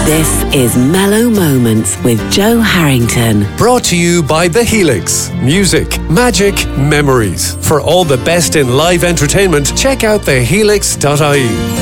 This is Mellow Moments with Joe Harrington. Brought to you by The Helix. Music, magic, memories. For all the best in live entertainment, check out thehelix.ie.